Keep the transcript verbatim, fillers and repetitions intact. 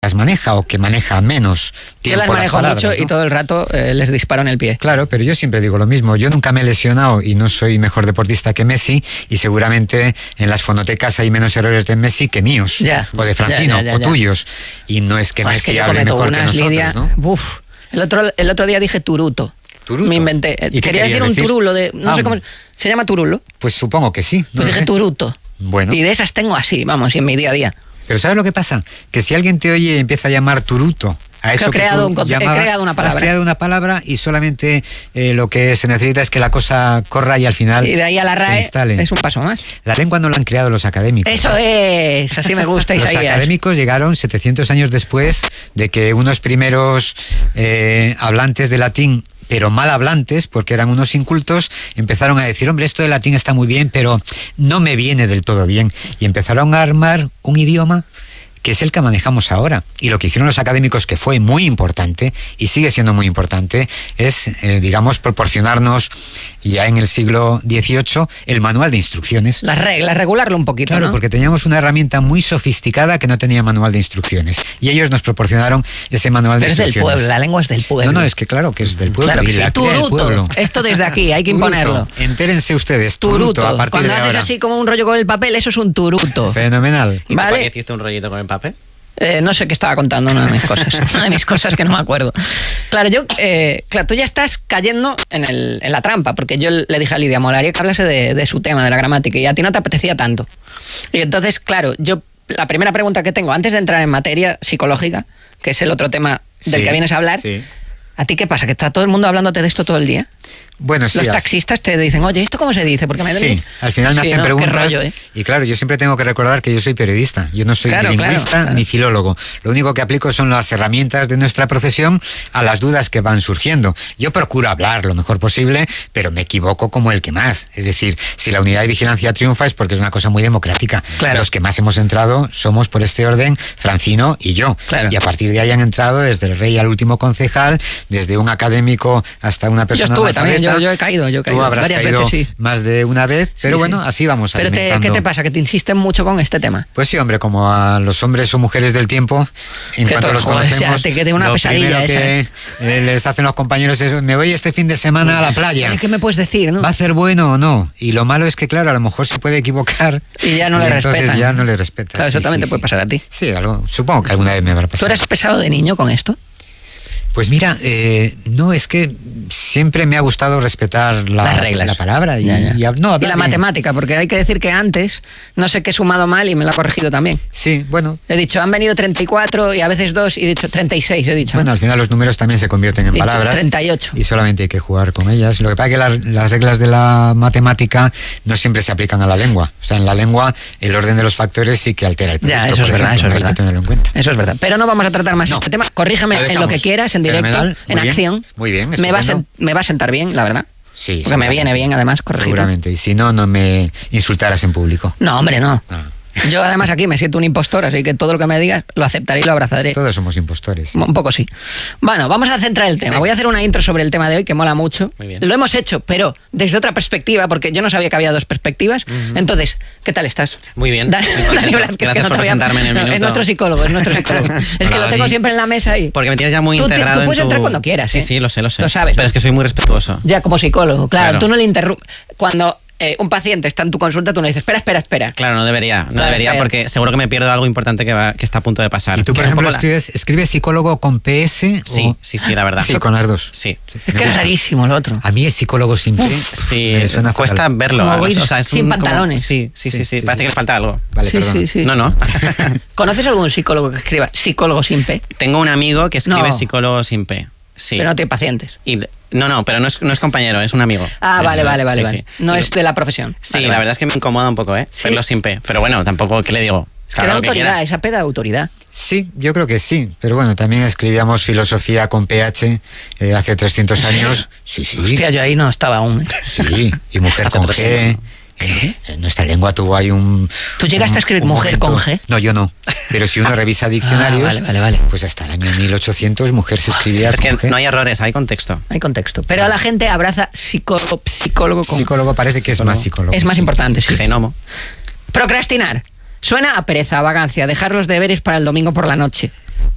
las maneja o que maneja menos tiempo. Yo las manejo las palabras, mucho, ¿no? y todo el rato eh, les disparo en el pie. Claro, pero yo siempre digo lo mismo. Yo nunca me he lesionado y no soy mejor deportista que Messi, y seguramente en las fonotecas hay menos errores de Messi que míos, ya, o de Francino, ya, ya, ya, o ya. tuyos. Y no es que Pues Messi es que yo hable cometo mejor unas, que nosotros, Lidia, ¿no? Uf. El otro, el otro día dije turuto. Turuto. Me inventé. ¿Y qué Quería decir querías un decir? turulo de... No Ah, sé cómo... ¿Se llama turulo? Pues supongo que sí. No Pues lo dije sé. turuto. Bueno. Y de esas tengo así, vamos, y en mi día a día. Pero ¿sabes lo que pasa? Que si alguien te oye y empieza a llamar turuto a eso he que creado tú un conce- he llamabas, creado una palabra. Has creado una palabra y solamente eh, lo que se necesita es que la cosa corra y al final Y de ahí a la se RAE instale. es un paso más. La lengua no la han creado los académicos. Eso es, así me gusta, Los Isaías. académicos llegaron setecientos años después de que unos primeros eh, hablantes de latín, pero mal hablantes, porque eran unos incultos, empezaron a decir, hombre, esto de latín está muy bien, pero no me viene del todo bien. Y empezaron a armar un idioma que es el que manejamos ahora. Y lo que hicieron los académicos, que fue muy importante, y sigue siendo muy importante, es, eh, digamos, proporcionarnos, ya en el siglo dieciocho, el manual de instrucciones. Las reglas, regularlo un poquito, Claro, ¿no? porque teníamos una herramienta muy sofisticada que no tenía manual de instrucciones. Y ellos nos proporcionaron ese manual Pero de es del instrucciones. pueblo, la lengua es del pueblo. No, no, es que claro que es del pueblo. Claro que y sí. la crea el Turuto. pueblo. Esto desde aquí, hay que Turuto. imponerlo. Entérense ustedes, turuto, Turuto. a partir Cuando de haces ahora. así como un rollo con el papel, eso es un turuto. Fenomenal. ¿Y tú Vale. para qué hiciste un rollito con el papel? Eh, no sé qué estaba contando, una de mis cosas. Una de mis cosas que no me acuerdo. Claro, yo, eh, claro, tú ya estás cayendo en, el, en la trampa, porque yo le dije a Lidia, molaría que hablase de, de su tema, de la gramática, y a ti no te apetecía tanto. Y entonces, claro, yo, la primera pregunta que tengo, antes de entrar en materia psicológica, que es el otro tema del Sí, que vienes a hablar, sí. ¿a ti qué pasa? ¿Que está todo el mundo hablándote de esto todo el día? Bueno, sí. Los al- taxistas te dicen, oye, ¿esto cómo se dice? Porque me Sí, al final me Sí, hacen ¿no? Qué preguntas rollo, ¿eh? y claro, yo siempre tengo que recordar que yo soy periodista, yo no soy Claro, ni claro, lingüista claro. ni filólogo. Lo único que aplico son las herramientas de nuestra profesión a las dudas que van surgiendo. Yo procuro hablar lo mejor posible, pero me equivoco como el que más. Es decir, si la unidad de vigilancia triunfa es porque es una cosa muy democrática. Claro. Los que más hemos entrado somos, por este orden, Francino y yo. Claro. Y a partir de ahí han entrado desde el rey al último concejal, desde un académico hasta una Yo persona estuve también, yo, analfabeta. yo he caído, yo he Tú caído habrás varias caído veces, sí. más de una vez, pero Sí, bueno, sí. así vamos Pero te, alimentando. ¿qué te pasa? ¿Que te insisten mucho con este tema? Pues sí, hombre, como a los hombres o mujeres del tiempo, en Que cuanto todo- los joder, conocemos, o sea, te quede una lo pesadilla primero que eh, les hacen los compañeros es, me voy este fin de semana a la playa. ¿Qué me puedes decir, no? ¿Va a ser bueno o no? Y lo malo es que, claro, a lo mejor se puede equivocar. Y ya no le entonces respetan. ya no le respetas. Claro, eso sí, también sí, te puede sí. pasar a ti. Sí, algo, supongo que alguna vez me habrá ¿Tú pasado. eras pesado de niño con esto? Pues mira, eh, no, es que siempre me ha gustado respetar la, Las reglas. la palabra y, Ya, ya. y hab- no, Y hablar la bien. matemática, porque hay que decir que antes no sé qué he sumado mal y me lo ha corregido también. Sí, bueno. He dicho, han venido treinta y cuatro y a veces dos, y he dicho treinta y seis, he dicho. Bueno, al final los números también se convierten en He dicho palabras. treinta y ocho. Y solamente hay que jugar con ellas. Lo que pasa es que la- las reglas de la matemática no siempre se aplican a la lengua. O sea, en la lengua el orden de los factores sí que altera el producto. Ya, eso por es verdad, ejemplo, eso es hay verdad. que tenerlo en cuenta. Eso es verdad. Pero no vamos a tratar más No. este tema. Corrígeme Lo en lo dejamos. que quieras, en directo, Fenomenal. en Muy bien. acción. Muy bien, Me va, a estupendo. sen- me va a sentar bien, la verdad. Sí, Porque me seguramente. viene bien, además, corregirlo. Seguramente. Y si no, no me insultaras en público. No, hombre, no. Ah. Yo además aquí me siento un impostor, así que todo lo que me digas lo aceptaré y lo abrazaré. Todos somos impostores. Un poco sí. Bueno, vamos a centrar el tema. Voy a hacer una intro sobre el tema de hoy que mola mucho. Muy bien. Lo hemos hecho, pero desde otra perspectiva, porque yo no sabía que había dos perspectivas. Entonces, ¿qué tal estás? Muy bien, Dani, muy contento. Dani Blázquez, que Gracias no por te había- presentarme en el no, minuto. Es nuestro psicólogo, es nuestro psicólogo. Es que Hola, lo tengo Dani. siempre en la mesa ahí. Porque me tienes ya muy Tú te- integrado tú en puedes tu- entrar cuando quieras, Sí, ¿eh? sí, lo sé, lo sé. Lo sabes. Pero es que soy muy respetuoso. Ya, como psicólogo, claro. Claro. Tú no le interrumpes. Cuando eh, un paciente está en tu consulta, tú no dices, espera, espera, espera. Claro, no debería, no Claro, debería claro. porque seguro que me pierdo algo importante que, va, que está a punto de pasar. ¿Y tú, por Que es un ejemplo, poco la- escribes, escribes psicólogo con P S? Sí, o- sí, sí, la verdad. Sí, con las dos. Sí. Es que es rarísimo lo otro. A mí es psicólogo sin P. Sí, me suena cuesta fatal. verlo. Como o ir sea, es sin un- como- pantalones. Sí, sí, sí, Sí, sí, sí, parece sí. que le falta algo. Vale, sí, perdona. sí, sí. No, no. ¿Conoces algún psicólogo que escriba psicólogo sin P? Tengo un amigo que escribe No. psicólogo sin P. Sí. Pero no tiene pacientes. Y, no, no, pero no es, no es compañero, es un amigo. Ah, Es- vale, vale, vale. sí, vale. sí. No Y- es de la profesión. Sí, Vale, la vale. verdad es que me incomoda un poco, ¿eh? ¿Sí? Verlo sin P. Pero bueno, tampoco, ¿qué le digo? Es que Haga da lo que autoridad, quiera. esa P da autoridad. Sí, yo creo que sí, pero bueno, también escribíamos filosofía con P H eh, hace trescientos años. Sí, sí, Hostia, yo ahí no estaba aún. ¿eh? sí, y mujer Hace con otro G. tiempo. En, en nuestra lengua tuvo ahí un... ¿Tú llegaste un- a escribir un mujer con momento- G? No, yo no, pero si uno revisa diccionarios, Ah, vale, vale, vale. pues hasta el año mil ochocientos mujer se escribía Es que con G. no hay errores, hay contexto. Hay contexto. Pero a la gente abraza psicólogo, psicólogo con... Psicólogo parece que es Psicólogo. más psicólogo. Es más sí. importante, sí. Genomo. Procrastinar. Suena a pereza, a vagancia, dejar los deberes para el domingo por la noche.